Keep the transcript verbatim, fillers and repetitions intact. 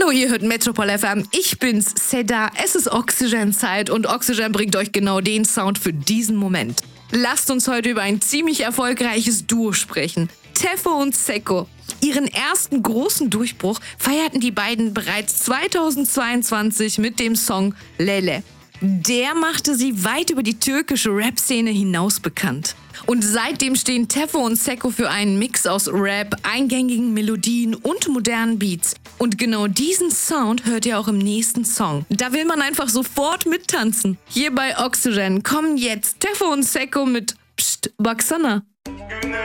Hallo, ihr hört Metropol F M. Ich bin's, Seda. Es ist Oxygen-Zeit und Oxygen bringt euch genau den Sound für diesen Moment. Lasst uns heute über ein ziemlich erfolgreiches Duo sprechen. Tefo und Seko. Ihren ersten großen Durchbruch feierten die beiden bereits zweitausendzweiundzwanzig mit dem Song Lele. Der machte sie weit über die türkische Rap-Szene hinaus bekannt. Und seitdem stehen Tefo und Seko für einen Mix aus Rap, eingängigen Melodien und modernen Beats. Und genau diesen Sound hört ihr auch im nächsten Song. Da will man einfach sofort mittanzen. Hier bei Oxygen kommen jetzt Tefo und Seko mit Psst, Baksana.